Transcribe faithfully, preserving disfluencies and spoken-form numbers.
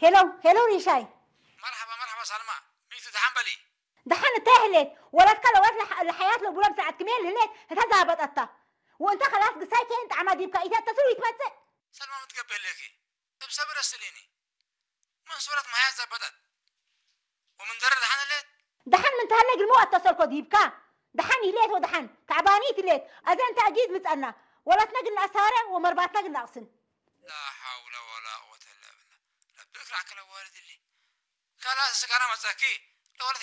هلو هلو ريشاي. مرحبا مرحبا سلمى. ميتو دحان بلي. دحان تهلت ولا تكلوت الحياة لو بولم ساعة كميل هلت هتذهب أنت وأنت خلاص قصيت أنت عماد يبقى إذا تسوي تمسك. سلمى متقبل لك. طب صبر السليني. من صورة ما هي زبطت. ومن درر دحان الليل. دحان من تهلق المو اتصل كود يبقى. دحان يليت ودحان تعبانيت ليت أذا أنت أكيد متأنى ولا تنقل أسارة ومربات نقل ناقصن. لا حول ولا قوة إلا بالله. لا بكره على والد اللي. خلاص سكرنا مساكي.